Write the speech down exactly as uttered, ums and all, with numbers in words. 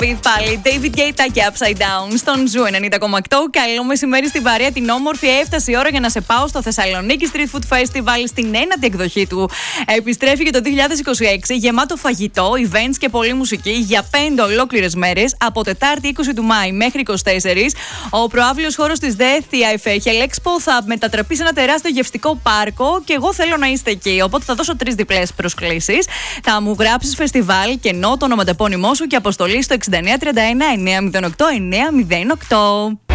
Smith πάλι. David Guetta και Upside Down στον Ζου ενενήντα κόμμα οκτώ. Καλό μεσημέρι στην παρέα την όμορφη. Έφτασε η ώρα για να σε πάω στο Θεσσαλονίκη Street Food Festival στην ένατη εκδοχή του. Επιστρέφει και το δύο χιλιάδες είκοσι έξι γεμάτο φαγητό, events και πολλή μουσική για πέντε ολόκληρες μέρες από Τετάρτη είκοσι του Μάη μέχρι είκοσι τέσσερις. Ο προαύλιος χώρος της ΔΕ Θεία Εφέχελ Expo θα μετατραπεί σε ένα τεράστιο γευστικό πάρκο και εγώ θέλω να είστε εκεί. Οπότε θα δώσω τρεις διπλές προσκλήσεις. Θα μου γράψεις φεστιβάλ και ενώ το ονοματεπώνυμό σου και αποστολή στο εξήντα εννέα τριάντα ένα εννιακόσια οκτώ εννιακόσια οκτώ.